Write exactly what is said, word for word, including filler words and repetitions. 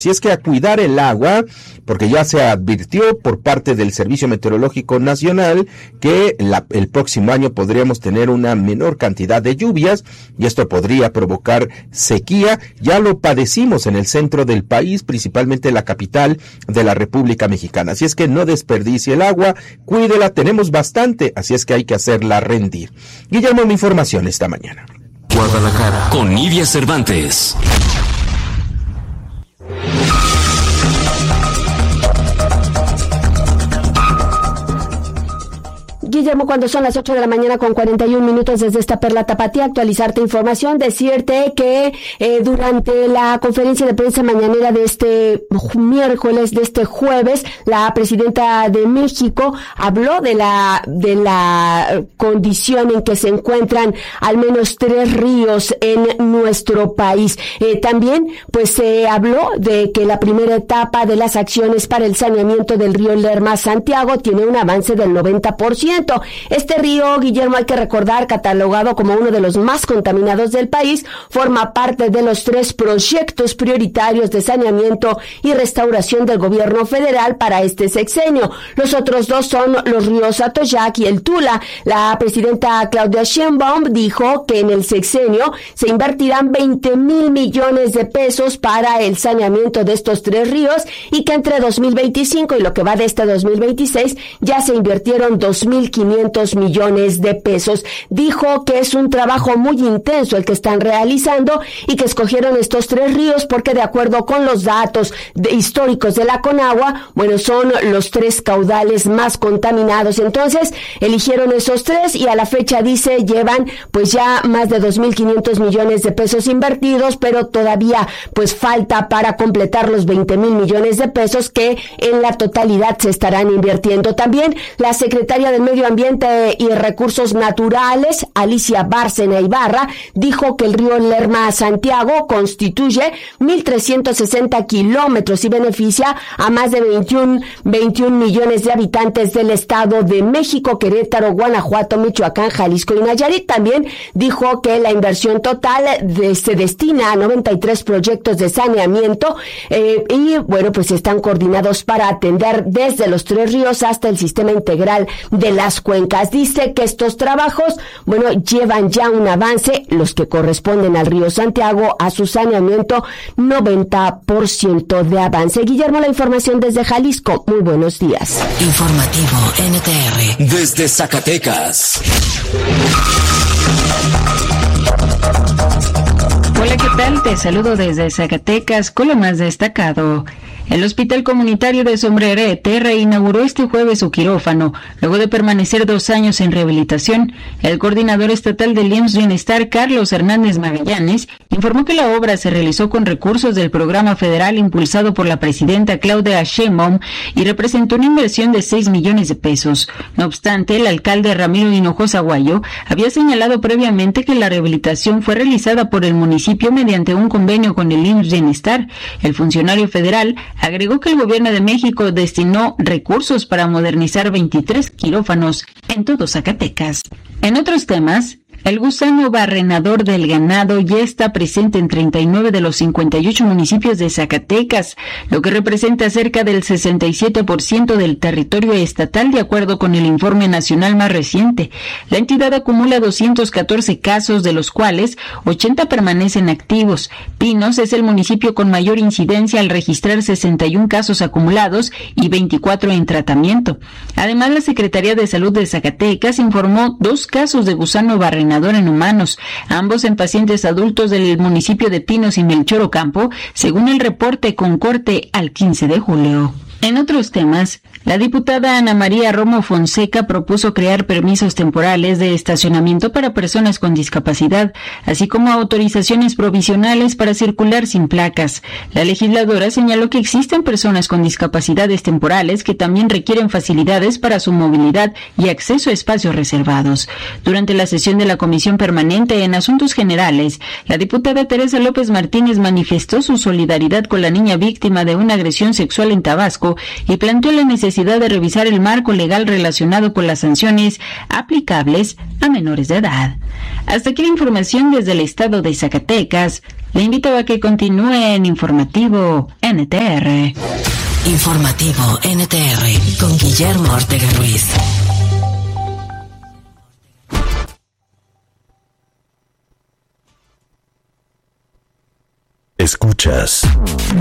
Si es que a cuidar el agua, porque ya se advirtió por parte del Servicio Meteorológico Nacional que la, el próximo año podríamos tener una menor cantidad de lluvias y esto podría provocar sequía. Ya lo padecimos en el centro del país, principalmente la capital de la República Mexicana. Así es que no desperdicie el agua, cuídela, tenemos bastante, así es que hay que hacerla rendir. Guillermo, mi información esta mañana. Guadalajara, con Nidia Cervantes. Guillermo, cuando son las ocho de la mañana con cuarenta y un minutos desde esta Perla Tapatía, actualizarte información, decirte que eh, durante la conferencia de prensa mañanera de este miércoles, de este jueves, la presidenta de México habló de la de la condición en que se encuentran al menos tres ríos en nuestro país. Eh, también, pues, se eh, habló de que la primera etapa de las acciones para el saneamiento del río Lerma-Santiago tiene un avance del noventa por ciento. Este río, Guillermo, hay que recordar, catalogado como uno de los más contaminados del país, forma parte de los tres proyectos prioritarios de saneamiento y restauración del gobierno federal para este sexenio. Los otros dos son los ríos Atoyac y el Tula. La presidenta Claudia Sheinbaum dijo que en el sexenio se invertirán veinte mil millones de pesos para el saneamiento de estos tres ríos y que entre dos mil veinticinco y lo que va de este dos mil veintiséis ya se invirtieron dos mil quinientos millones de pesos. Dijo que es un trabajo muy intenso el que están realizando y que escogieron estos tres ríos porque, de acuerdo con los datos de, históricos de la Conagua, bueno, son los tres caudales más contaminados. Entonces, eligieron esos tres y a la fecha, dice, llevan pues ya más de dos mil quinientos millones de pesos invertidos, pero todavía pues falta para completar los veinte mil millones de pesos que en la totalidad se estarán invirtiendo. También la secretaria del Medio Ambiente y Recursos Naturales, Alicia Bárcena Ibarra, dijo que el río Lerma-Santiago constituye mil trescientos sesenta kilómetros y beneficia a más de veintiún millones de habitantes del Estado de México, Querétaro, Guanajuato, Michoacán, Jalisco y Nayarit. También dijo que la inversión total de, se destina a noventa y tres proyectos de saneamiento eh, y, bueno, pues están coordinados para atender desde los tres ríos hasta el sistema integral de las cuencas. Dice que estos trabajos, bueno, llevan ya un avance, los que corresponden al río Santiago, a su saneamiento, noventa por ciento de avance. Guillermo, la información desde Jalisco. Muy buenos días. Informativo N T R. Desde Zacatecas. Hola, ¿qué tal? Te saludo desde Zacatecas con lo más destacado. El Hospital Comunitario de Sombrerete reinauguró este jueves su quirófano, luego de permanecer dos años en rehabilitación. El coordinador estatal del I E M S S Bienestar, Carlos Hernández Magallanes, informó que la obra se realizó con recursos del programa federal impulsado por la presidenta Claudia Sheinbaum y representó una inversión de seis millones de pesos. No obstante, el alcalde Ramiro Hinojosa Guayo había señalado previamente que la rehabilitación fue realizada por el municipio mediante un convenio con el I E M S S Bienestar. El funcionario federal agregó que el gobierno de México destinó recursos para modernizar veintitrés quirófanos en todo Zacatecas. En otros temas, el gusano barrenador del ganado ya está presente en treinta y nueve de los cincuenta y ocho municipios de Zacatecas, lo que representa cerca del sesenta y siete por ciento del territorio estatal, de acuerdo con el informe nacional más reciente. La entidad acumula doscientos catorce casos, de los cuales ochenta permanecen activos. Pinos es el municipio con mayor incidencia al registrar sesenta y uno casos acumulados y veinticuatro en tratamiento. Además, la Secretaría de Salud de Zacatecas informó dos casos de gusano barrenador en humanos, ambos en pacientes adultos del municipio de Pinos y Melchor Ocampo, según el reporte con corte al quince de julio. En otros temas, la diputada Ana María Romo Fonseca propuso crear permisos temporales de estacionamiento para personas con discapacidad, así como autorizaciones provisionales para circular sin placas. La legisladora señaló que existen personas con discapacidades temporales que también requieren facilidades para su movilidad y acceso a espacios reservados. Durante la sesión de la Comisión Permanente en Asuntos Generales, la diputada Teresa López Martínez manifestó su solidaridad con la niña víctima de una agresión sexual en Tabasco Estado y planteó la necesidad de revisar el marco legal relacionado con las sanciones aplicables a menores de edad. Hasta aquí la información desde el estado de Zacatecas. Le invito a que continúe en Informativo N T R. Informativo N T R con Guillermo Ortega Ruiz. Escuchas